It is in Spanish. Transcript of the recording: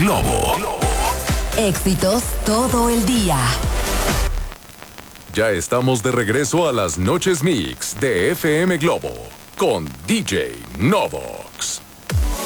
Globo. Éxitos todo el día. Ya estamos de regreso a las Noches Mix de FM Globo con DJ Novo.